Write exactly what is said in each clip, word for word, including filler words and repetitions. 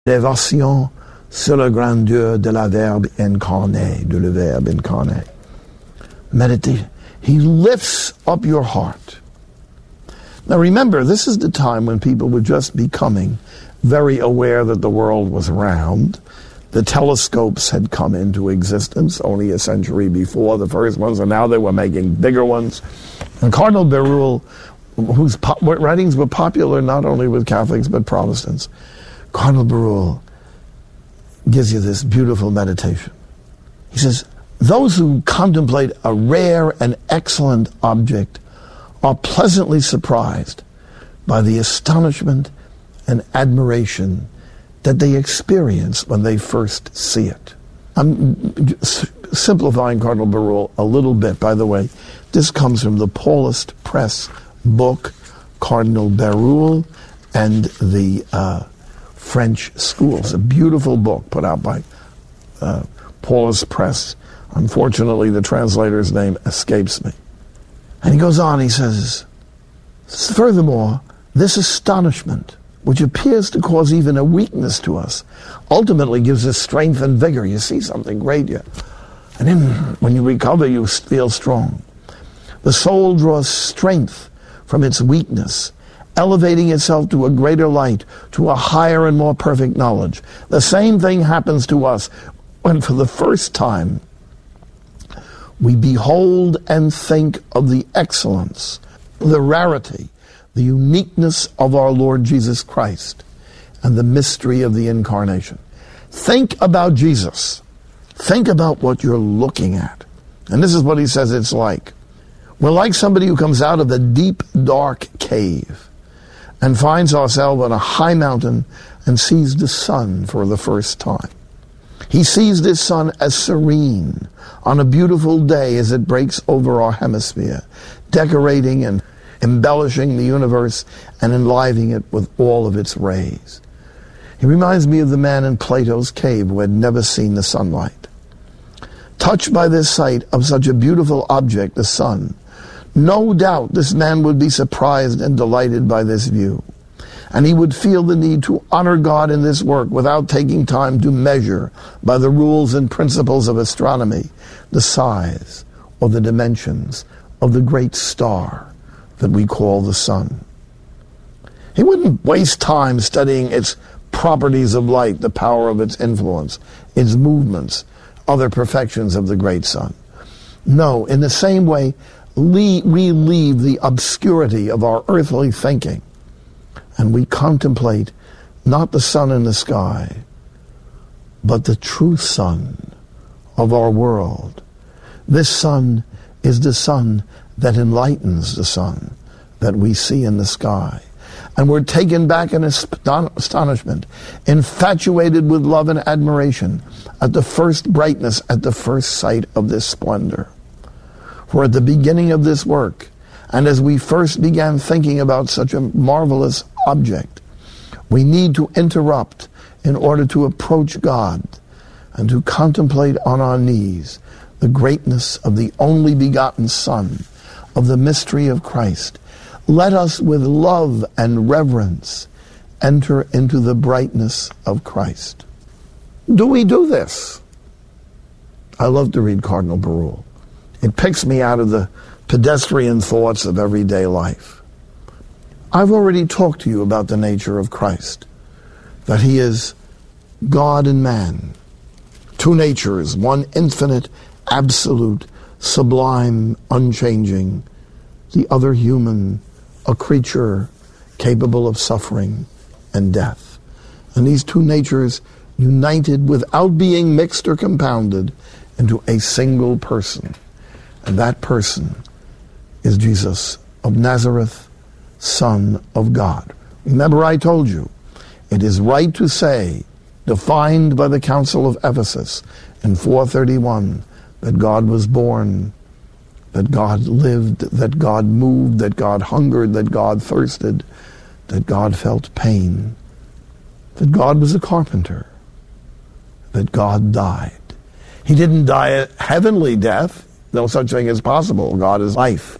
L'élévation sur la grandeur de la Verbe incarné, de le Verbe incarné. Meditate. He lifts up your heart. Now remember, this is the time when people were just becoming very aware that the world was round. The telescopes had come into existence only a century before the first ones, and now they were making bigger ones. And Cardinal Berulle, whose po- writings were popular not only with Catholics but Protestants, Cardinal Berulle gives you this beautiful meditation. He says, those who contemplate a rare and excellent object are pleasantly surprised by the astonishment and admiration that they experience when they first see it. I'm simplifying Cardinal Berulle a little bit, by the way. This comes from the Paulist Press book, Cardinal Berulle and the uh, French Schools, a beautiful book put out by uh, Paulist Press. Unfortunately, the translator's name escapes me. And he goes on, he says, furthermore, this astonishment, which appears to cause even a weakness to us, ultimately gives us strength and vigor. You see something great, yeah. And then when you recover, you feel strong. The soul draws strength from its weakness, elevating itself to a greater light, to a higher and more perfect knowledge. The same thing happens to us when for the first time we behold and think of the excellence, the rarity, the uniqueness of our Lord Jesus Christ, and the mystery of the Incarnation. Think about Jesus. Think about what you're looking at. And this is what he says it's like. We're like somebody who comes out of a deep, dark cave and finds ourselves on a high mountain and sees the sun for the first time. He sees this sun as serene on a beautiful day as it breaks over our hemisphere, decorating and embellishing the universe and enlivening it with all of its rays. He reminds me of the man in Plato's cave who had never seen the sunlight. Touched by this sight of such a beautiful object, the sun, no doubt this man would be surprised and delighted by this view, and he would feel the need to honor God in this work without taking time to measure by the rules and principles of astronomy the size or the dimensions of the great star that we call the sun. He wouldn't waste time studying its properties of light, the power of its influence, its movements, other perfections of the great sun. No, in the same way, we leave the obscurity of our earthly thinking and we contemplate not the sun in the sky, but the true sun of our world. This sun is the sun that enlightens the sun that we see in the sky. And we're taken back in astonishment, infatuated with love and admiration at the first brightness, at the first sight of this splendor. For at the beginning of this work, and as we first began thinking about such a marvelous object, we need to interrupt in order to approach God and to contemplate on our knees the greatness of the only begotten Son, of the mystery of Christ. Let us with love and reverence enter into the brightness of Christ. Do we do this? I love to read Cardinal Berulle. It picks me out of the pedestrian thoughts of everyday life. I've already talked to you about the nature of Christ, that he is God and man, two natures, one infinite, absolute, sublime, unchanging, the other human, a creature capable of suffering and death. And these two natures united without being mixed or compounded into a single person. And that person is Jesus of Nazareth, Son of God. Remember I told you, it is right to say, defined by the Council of Ephesus in four thirty-one, that God was born, that God lived, that God moved, that God hungered, that God thirsted, that God felt pain, that God was a carpenter, that God died. He didn't die a heavenly death. No such thing is possible. God is life.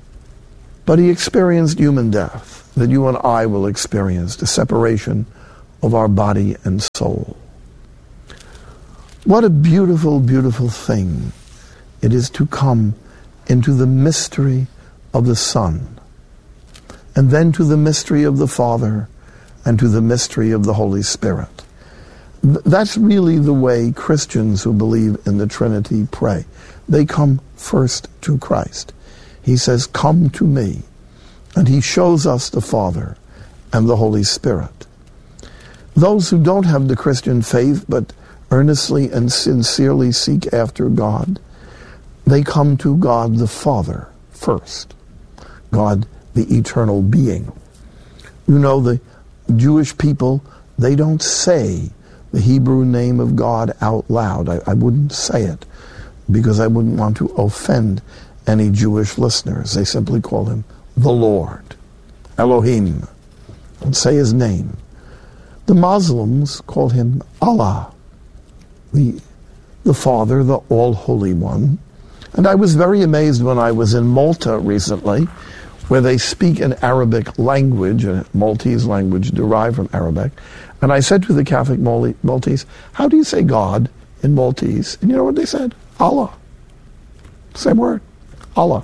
But he experienced human death that you and I will experience, the separation of our body and soul. What a beautiful, beautiful thing it is to come into the mystery of the Son, and then to the mystery of the Father, and to the mystery of the Holy Spirit. That's really the way Christians who believe in the Trinity pray. They come first to Christ. He says, "Come to me," and he shows us the Father and the Holy Spirit. Those who don't have the Christian faith but earnestly and sincerely seek after God, they come to God the Father first, God the eternal being. You know, the Jewish people, they don't say the Hebrew name of God out loud. I, I wouldn't say it because I wouldn't want to offend any Jewish listeners. They simply call him the Lord, Elohim, and say his name. The Muslims call him Allah, the, the Father, the All-Holy One. And I was very amazed when I was in Malta recently, where they speak an Arabic language, a Maltese language derived from Arabic. And I said to the Catholic Maltese, "How do you say God in Maltese?" And you know what they said? Allah. Same word. Allah.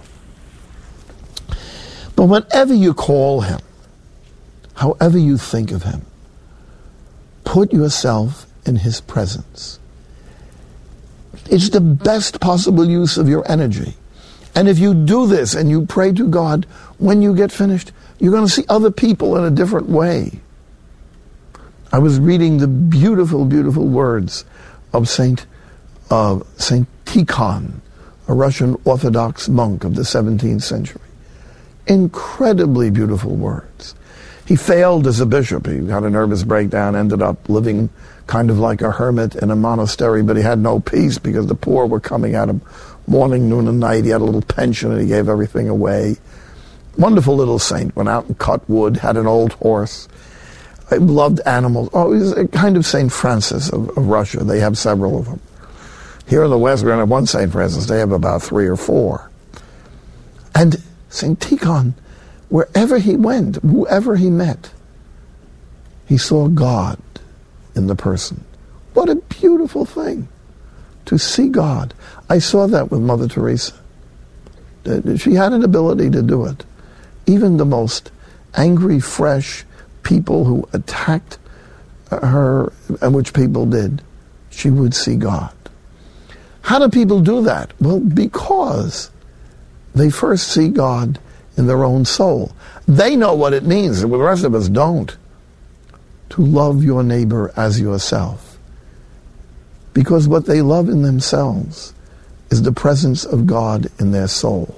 But whenever you call him, however you think of him, put yourself in his presence. It's the best possible use of your energy. And if you do this and you pray to God, when you get finished, you're going to see other people in a different way. I was reading the beautiful, beautiful words of Saint uh, Saint Tikhon, a Russian Orthodox monk of the seventeenth century. Incredibly beautiful words. He failed as a bishop. He had a nervous breakdown, ended up living kind of like a hermit in a monastery, but he had no peace because the poor were coming at him morning, noon, and night. He had a little pension and he gave everything away. Wonderful little saint. Went out and cut wood, had an old horse. He loved animals. Oh, he's a kind of Saint Francis of, of Russia. They have several of them. Here in the West, we don't have one Saint Francis. They have about three or four. And Saint Tikhon, wherever he went, whoever he met, he saw God in the person. What a beautiful thing to see God. I saw that with Mother Teresa. She had an ability to do it. Even the most angry, fresh people who attacked her, and which people did, she would see God. How do people do that? Well, because they first see God in their own soul. They know what it means, and the rest of us don't. To love your neighbor as yourself. Because what they love in themselves is the presence of God in their soul.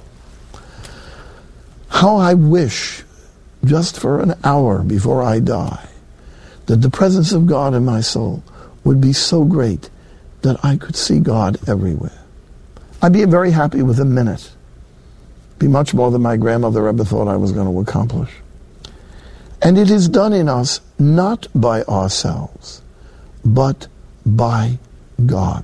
How I wish, just for an hour before I die, that the presence of God in my soul would be so great that I could see God everywhere. I'd be very happy with a minute. Be much more than my grandmother ever thought I was going to accomplish. And it is done in us not by ourselves, but by God.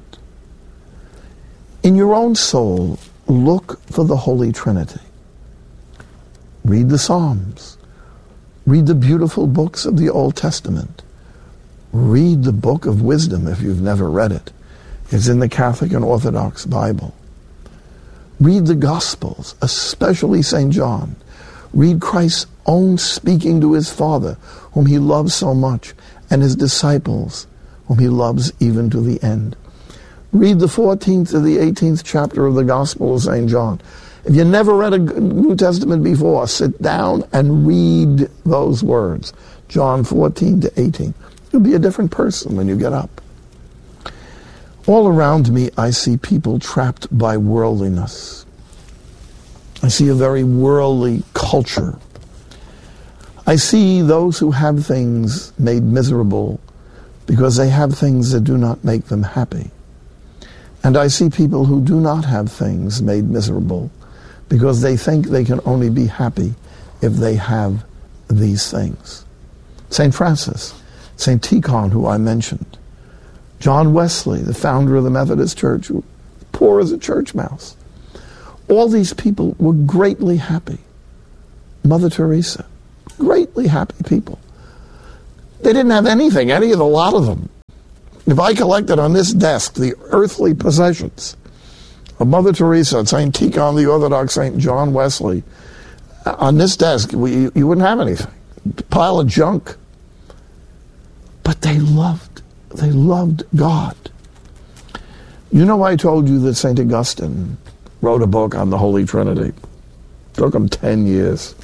In your own soul, look for the Holy Trinity. Read the Psalms. Read the beautiful books of the Old Testament. Read the Book of Wisdom if you've never read it. It's in the Catholic and Orthodox Bible. Read the Gospels, especially Saint John. Read Christ's own speaking to his Father, whom he loves so much, and his disciples, whom he loves even to the end. Read the fourteenth to the eighteenth chapter of the Gospel of Saint John. If you never read a New Testament before, sit down and read those words. John fourteen to eighteen. You'll be a different person when you get up. All around me, I see people trapped by worldliness. I see a very worldly culture. I see those who have things made miserable because they have things that do not make them happy. And I see people who do not have things made miserable because they think they can only be happy if they have these things. Saint Francis, Saint Tikhon, who I mentioned, John Wesley, the founder of the Methodist Church, who was poor as a church mouse. All these people were greatly happy. Mother Teresa, greatly happy people. They didn't have anything, any of the lot of them. If I collected on this desk the earthly possessions of Mother Teresa, Saint Tikhon the Orthodox, Saint John Wesley, on this desk, we, you wouldn't have anything. A pile of junk. But they loved, they loved God. You know, I told you that Saint Augustine wrote a book on the Holy Trinity. It took him ten years.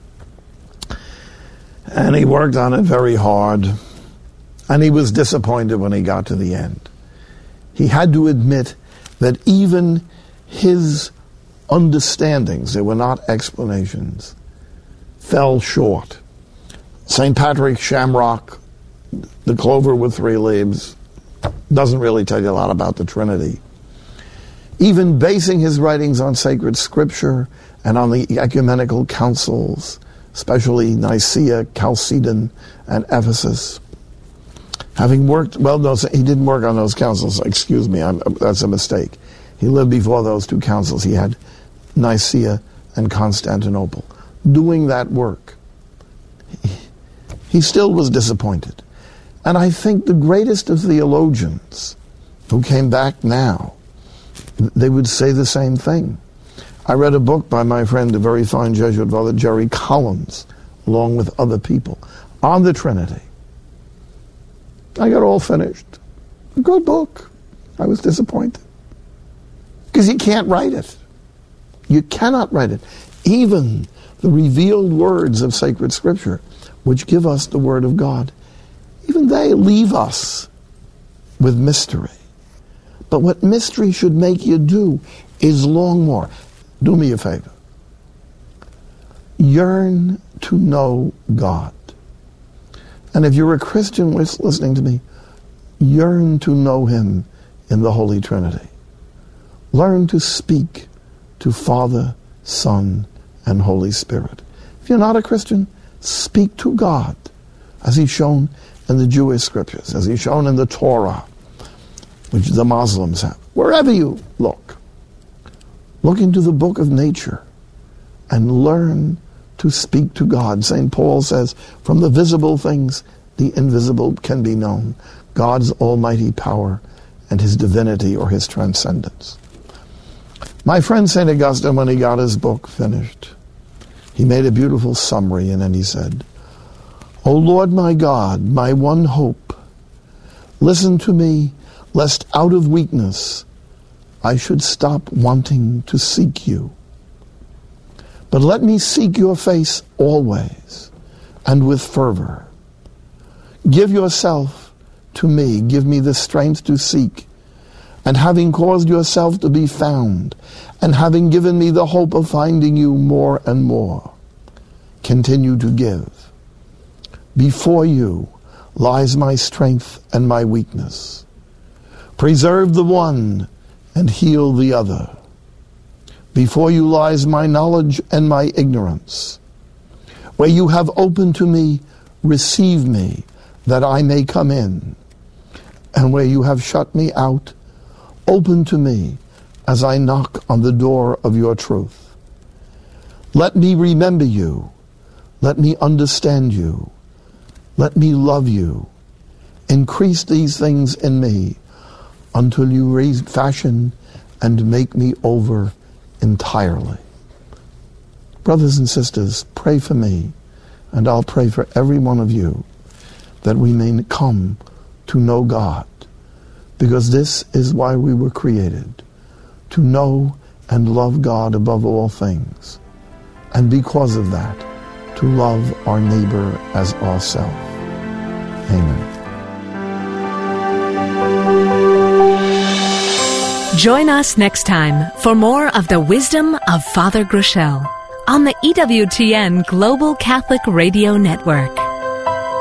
And he worked on it very hard. And he was disappointed when he got to the end. He had to admit that even his understandings, they were not explanations, fell short. Saint Patrick Shamrock, the clover with three leaves, doesn't really tell you a lot about the Trinity. Even basing his writings on sacred scripture and on the ecumenical councils, especially Nicaea, Chalcedon, and Ephesus. Having worked, well, no, he didn't work on those councils, excuse me, I'm, that's a mistake. He lived before those two councils. He had Nicaea and Constantinople. Doing that work, he, he still was disappointed. And I think the greatest of theologians who came back now, they would say the same thing. I read a book by my friend, the very fine Jesuit Father Jerry Collins, along with other people, on the Trinity. I got all finished. A good book. I was disappointed. Because you can't write it. You cannot write it. Even the revealed words of sacred scripture, which give us the word of God, even they leave us with mystery. But what mystery should make you do is long more. Do me a favor. Yearn to know God. And if you're a Christian listening to me, yearn to know him in the Holy Trinity. Learn to speak to Father, Son, and Holy Spirit. If you're not a Christian, speak to God, as he's shown in the Jewish scriptures, as he's shown in the Torah, which the Muslims have. Wherever you look, look into the book of nature and learn to speak to God. Saint Paul says, from the visible things, the invisible can be known. God's almighty power and his divinity or his transcendence. My friend Saint Augustine, when he got his book finished, he made a beautiful summary, and then he said, O Lord my God, my one hope, listen to me, lest out of weakness I should stop wanting to seek you. But let me seek your face always and with fervor. Give yourself to me, give me the strength to seek, and having caused yourself to be found, and having given me the hope of finding you more and more, continue to give. Before you lies my strength and my weakness. Preserve the one and heal the other. Before you lies my knowledge and my ignorance. Where you have opened to me, receive me, that I may come in. And where you have shut me out, open to me, as I knock on the door of your truth. Let me remember you. Let me understand you. Let me love you. Increase these things in me until you raise, fashion, and make me over entirely. Brothers and sisters, pray for me, and I'll pray for every one of you, that we may come to know God, because this is why we were created, to know and love God above all things, and because of that, to love our neighbor as ourselves. Amen. Join us next time for more of the wisdom of Father Groeschel on the E W T N Global Catholic Radio Network.